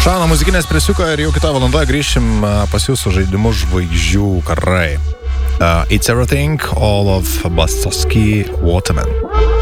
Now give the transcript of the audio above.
Šauna muzikinės prisiuko ir jau kitą valandą grįšim pas jūsų žaidimų žvaigždžių karai. It's Everything, all of Bastosky Waterman.